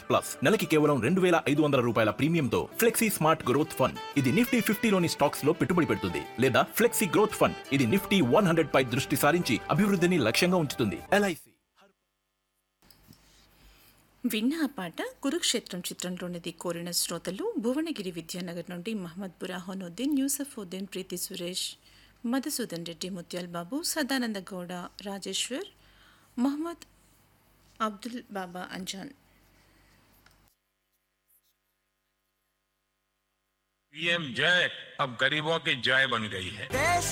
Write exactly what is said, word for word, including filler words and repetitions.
Plus నెలకి కేవలం రెండు వేల ఐదు వందల రూపాయల ప్రీమియంతో ఫ్లెక్సీ స్మార్ట్ గ్రోత్ ఫండ్. ఇది నిఫ్టీ ఫిఫ్టీలోని స్టాక్స్ లో పెట్టుబడి పెడుతుంది. లేదా ఫ్లెక్సీ గ్రోత్ ఫండ్, ఇది నిఫ్టీ వన్ హండ్రెడ్ పై దృష్టి సారించి అభివృద్ధిని లక్ష్యంగా ఉంచుతుంది. ఎల్ఐసి విన్న ఆ పాట కురుక్షేత్రం చిత్రంలోనిది కోరిన శ్రోతలు భువనగిరి విద్యానగర్ నుండి మహమ్మద్ బురాహోనుద్దీన్, యూసఫుద్దీన్, ప్రీతి సురేష్, మధుసూదన్ రెడ్డి, ముత్యాల్ బాబు, సదానంద గౌడ, రాజేశ్వర్, మొహమ్మద్ అబ్దుల్ బాబా అంజాన్. पीएम जय अब गरीबों की जय बन गई है.